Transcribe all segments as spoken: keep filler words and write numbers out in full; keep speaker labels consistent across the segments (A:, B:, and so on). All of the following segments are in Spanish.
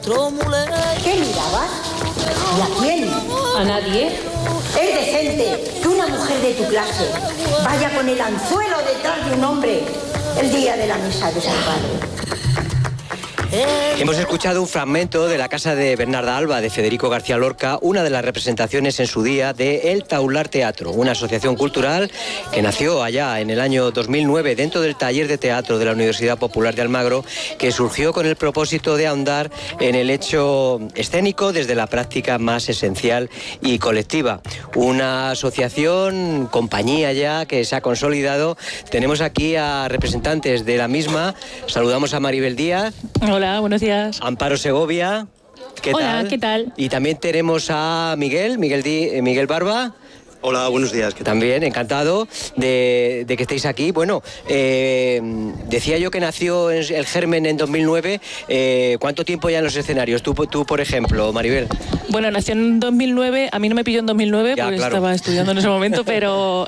A: ¿Qué mirabas? ¿Y a quién?
B: A nadie.
A: Es decente que una mujer de tu clase vaya con el anzuelo detrás de un hombre el día de la misa de San Padre.
C: Hemos escuchado un fragmento de La casa de Bernarda Alba, de Federico García Lorca, una de las representaciones en su día de El Taular Teatro, una asociación cultural que nació allá en el año dos mil nueve dentro del taller de teatro de la Universidad Popular de Almagro, que surgió con el propósito de ahondar en el hecho escénico desde la práctica más esencial y colectiva. Una asociación, compañía ya, que se ha consolidado. Tenemos aquí a representantes de la misma. Saludamos a Maribel Díaz.
B: Hola, buenos días.
C: Amparo Segovia, ¿qué
B: Hola,
C: tal?
B: ¿qué tal?
C: Y también tenemos a Miguel, Miguel, Di, Miguel Barba.
D: Hola, buenos días.
C: Que también, encantado de, de que estéis aquí. Bueno, eh, decía yo que nació el germen en dos mil nueve. Eh, ¿Cuánto tiempo ya en los escenarios? Tú, tú, por ejemplo, Maribel.
B: Bueno, nació en dos mil nueve. A mí no me pilló en dos mil nueve
C: Ya,
B: porque
C: claro.
B: estaba estudiando en ese momento, pero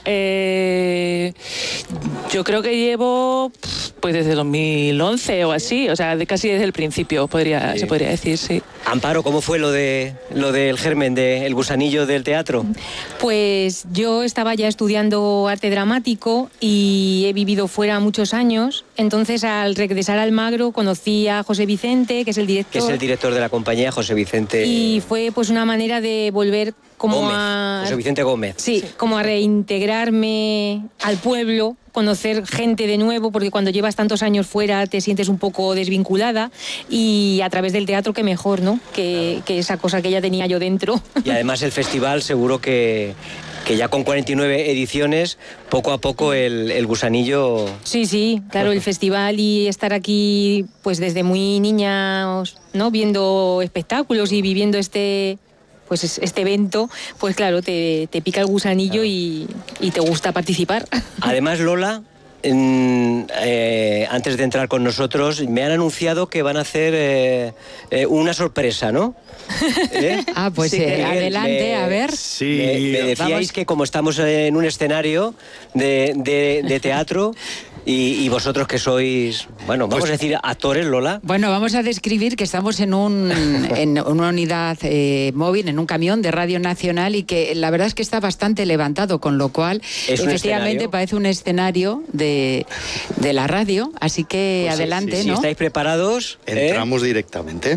B: eh, yo creo que llevo pues desde dos mil once o así, o sea, de casi desde el principio, podría,
C: Sí.
B: se podría decir, sí.
C: Amparo, ¿cómo fue lo de lo del germen, del gusanillo del teatro?
E: Pues yo estaba ya estudiando arte dramático y he vivido fuera muchos años. Entonces, al regresar a Almagro, conocí a José Vicente, que es el director.
C: Que es el director de la compañía, José Vicente.
E: Y fue pues una manera de volver como
C: Gómez,
E: a...
C: José Vicente Gómez.
E: Sí, sí, como a reintegrarme al pueblo, conocer gente de nuevo, porque cuando llevas tantos años fuera te sientes un poco desvinculada, y a través del teatro qué mejor, ¿no? Que, que esa cosa que ya tenía yo dentro.
C: Y además el festival seguro que, que ya con cuarenta y nueve ediciones, poco a poco el, el gusanillo...
E: Sí, sí, claro, el festival y estar aquí pues desde muy niña, ¿no? Viendo espectáculos y viviendo este... pues este evento, pues claro, te, te pica el gusanillo y, y te gusta participar.
C: Además, Lola, en, eh, antes de entrar con nosotros, me han anunciado que van a hacer eh, eh, una sorpresa, ¿no? ¿Eh?
F: Ah, pues
C: Sí,
F: eh,
C: Miguel,
F: adelante,
C: me-
F: a ver.
D: Sí,
C: Me, me decíais
F: vamos.
C: que como estamos en un escenario de, de- de teatro y, y vosotros que sois, bueno, vamos
D: Pues-
C: a decir actores, Lola.
F: Bueno, vamos a describir que estamos en, un, en una unidad eh, móvil, en un camión de Radio Nacional, y que la verdad es que está bastante levantado, con lo cual
C: Es un
F: efectivamente
C: escenario.
F: parece un escenario de, de la radio, así que
D: Pues sí,
F: adelante,
D: sí,
C: Si
F: ¿no?
C: estáis preparados, ¿eh?
D: entramos directamente.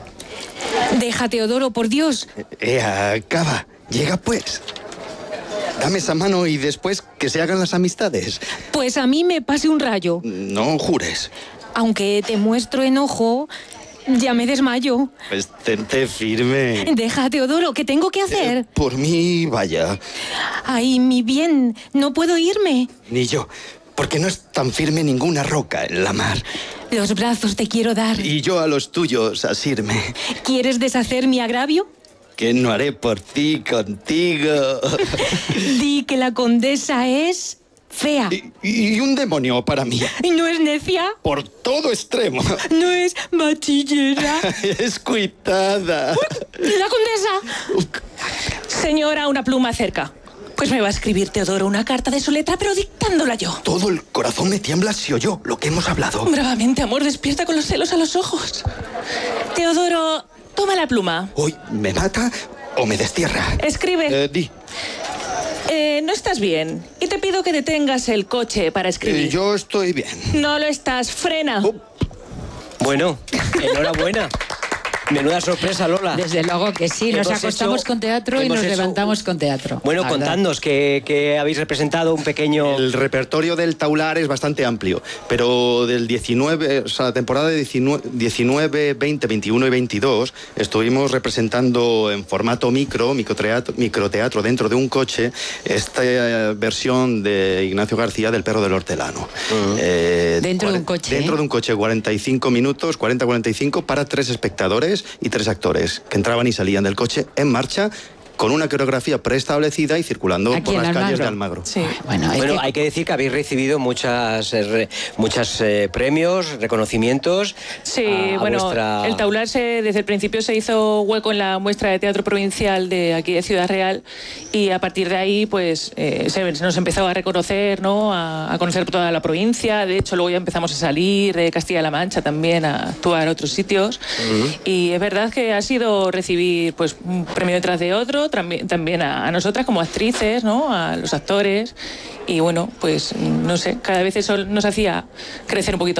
E: Deja, Teodoro, por Dios.
D: Eh, acaba, llega pues. Dame esa mano y después que se hagan las amistades.
E: Pues a mí me pase un rayo.
D: No jures.
E: Aunque te muestro enojo, ya me desmayo.
D: Pues tente firme.
E: Deja, Teodoro, ¿qué tengo que
D: Eh,
E: hacer?
D: por mí, vaya.
E: Ay, mi bien, no puedo irme.
D: Ni yo. Porque no es tan firme ninguna roca en la mar.
E: Los brazos te quiero dar.
D: Y yo a los tuyos asirme.
E: ¿Quieres deshacer mi agravio?
D: ¿Qué no haré por ti contigo?
E: Di que la condesa es fea.
D: Y, y un demonio para mí.
E: ¿Y no es necia?
D: Por todo extremo.
E: ¿No es machillera?
D: Es cuitada.
E: ¡La condesa!
B: Señora, una pluma cerca. Pues me va a escribir Teodoro una carta de su letra, pero dictándola yo.
D: Todo el corazón me tiembla si oyó lo que hemos hablado.
B: Bravamente, amor, despierta con los celos a los ojos. Teodoro, toma la pluma.
D: Hoy me mata o me destierra.
B: Escribe.
D: Eh, di.
B: Eh, no estás bien. Y te pido que detengas el coche para escribir.
D: Eh, yo estoy bien.
B: No lo estás. Frena.
D: Oh.
C: Bueno, enhorabuena. Menuda sorpresa, Lola.
F: Desde luego que sí, nos
C: Hemos
F: acostamos
C: hecho-
F: con teatro y
C: hemos
F: nos
C: hecho-
F: levantamos con teatro.
C: Bueno,
F: la verdad.
C: contadnos que, que habéis representado un pequeño...
D: El repertorio del Taular es bastante amplio, pero del diecinueve, o sea, la temporada de diecinueve, veinte, veintiuno y veintidós estuvimos representando en formato micro, microteatro, microteatro dentro de un coche, esta eh, versión de Ignacio García del Perro del Hortelano. Eh,
F: Dentro de
D: cuare-
F: un coche,
D: Dentro
F: ¿eh?
D: de un coche, cuarenta y cinco minutos, cuarenta a cuarenta y cinco para tres espectadores y tres actores que entraban y salían del coche en marcha con una coreografía preestablecida y circulando
F: Aquí
D: por
F: en
D: las calles
F: Almagro.
D: de Almagro.
B: Sí.
F: Bueno, es
C: Bueno,
F: que-
C: hay que decir que habéis recibido muchas eh, re- muchas eh, premios, reconocimientos.
B: Sí,
C: a- a
B: bueno,
C: vuestra-
B: el Taular se, desde el principio se hizo hueco en la muestra de teatro provincial de aquí de Ciudad Real y a partir de ahí pues eh, se, se nos empezó a reconocer, ¿no? A, a conocer toda la provincia. De hecho, luego ya empezamos a salir de Castilla-La Mancha también a actuar a otros sitios. Y es verdad que ha sido recibir pues un premio detrás de otro, también, también a, a nosotras como actrices, ¿no? A los actores. Y bueno, pues no sé, cada vez eso nos hacía crecer un poquito